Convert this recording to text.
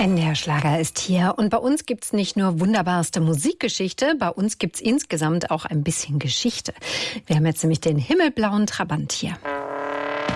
NDR Schlager ist hier und bei uns gibt's nicht nur wunderbarste Musikgeschichte, bei uns gibt's insgesamt auch ein bisschen Geschichte. Wir haben jetzt nämlich den himmelblauen Trabant hier.